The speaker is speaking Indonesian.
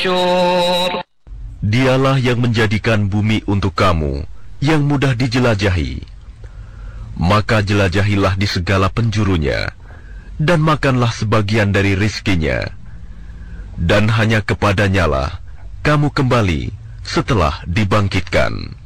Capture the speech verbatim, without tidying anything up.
Dialah yang menjadikan bumi untuk kamu yang mudah dijelajahi. Maka jelajahilah di segala penjurunya, dan makanlah sebagian dari rizkinya. Dan hanya kepadanyalah kamu kembali setelah dibangkitkan.